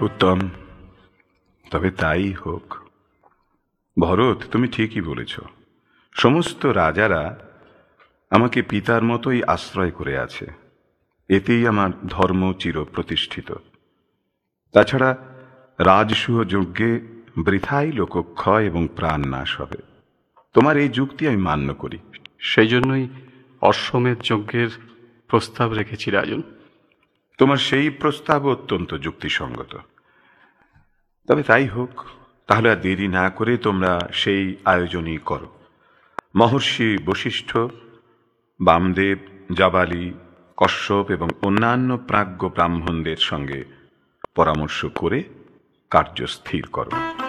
উত্তম, তবে তাই হোক। ভরত, তুমি ঠিকই বলেছ। সমস্ত রাজারা আমাকে পিতার মতোই আশ্রয় করে আছে, এতেই আমার ধর্ম চির প্রতিষ্ঠিত। তাছাড়া রাজসূয় যজ্ঞে বৃথাই লোকক্ষয় এবং প্রাণ নাশ হবে। তোমার এই যুক্তি আমি মান্য করি। সেই জন্যই অশ্বমেধ যজ্ঞের প্রস্তাব রেখেছি রাজন। তোমার সেই প্রস্তাব অত্যন্ত যুক্তিসঙ্গত। তবে তাই হোক, তাহলে আর দেরি না করে তোমরা সেই আয়োজনই করো। মহর্ষি বশিষ্ঠ, বামদেব, জাবালি, কশ্যপ এবং অন্যান্য প্রাজ্ঞ ব্রাহ্মণদের সঙ্গে পরামর্শ করে কার্য স্থির করো।